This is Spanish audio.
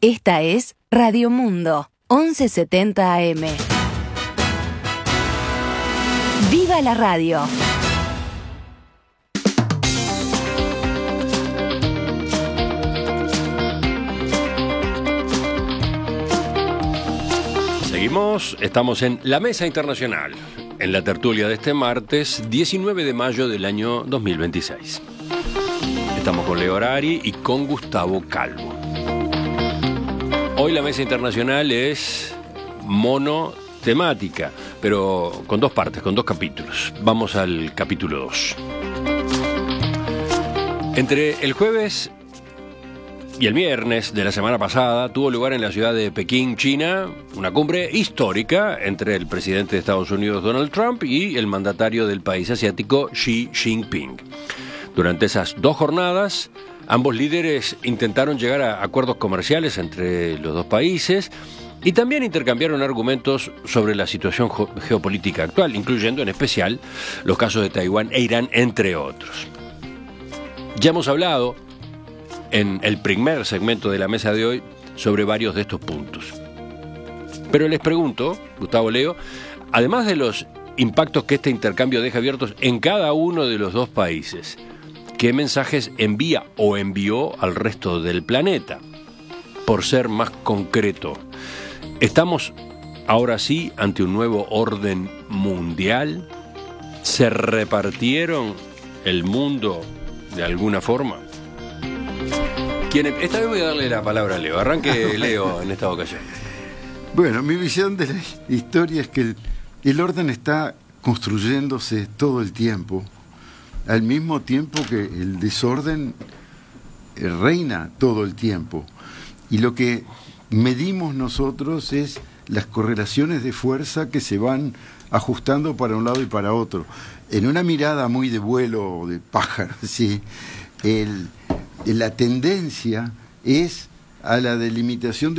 Esta es Radio Mundo, 1170 AM. ¡Viva la radio! Seguimos, estamos en La Mesa Internacional, en la tertulia de este martes 19 de mayo del año 2026. Estamos con Leo Harari y con Gustavo Calvo. Hoy la Mesa Internacional es monotemática, pero con dos partes, con dos capítulos. Vamos al capítulo 2. Entre el jueves y el viernes de la semana pasada tuvo lugar en la ciudad de Pekín, China, una cumbre histórica entre el presidente de Estados Unidos, Donald Trump, y el mandatario del país asiático, Xi Jinping. Durante esas dos jornadas, ambos líderes intentaron llegar a acuerdos comerciales entre los dos países y también intercambiaron argumentos sobre la situación geopolítica actual, incluyendo en especial los casos de Taiwán e Irán, entre otros. Ya hemos hablado en el primer segmento de la mesa de hoy sobre varios de estos puntos. Pero les pregunto, Gustavo, Leo, además de los impactos que este intercambio deja abiertos en cada uno de los dos países, ¿qué mensajes envía o envió al resto del planeta? Por ser más concreto, ¿estamos ahora sí ante un nuevo orden mundial? ¿Se repartieron el mundo de alguna forma? Esta vez voy a darle la palabra a Leo. Arranque Leo en esta ocasión. Bueno, mi visión de la historia es que el orden está construyéndose todo el tiempo, al mismo tiempo que el desorden reina todo el tiempo. Y lo que medimos nosotros es las correlaciones de fuerza que se van ajustando para un lado y para otro. En una mirada muy de vuelo, de pájaro, ¿sí? La tendencia es a la delimitación de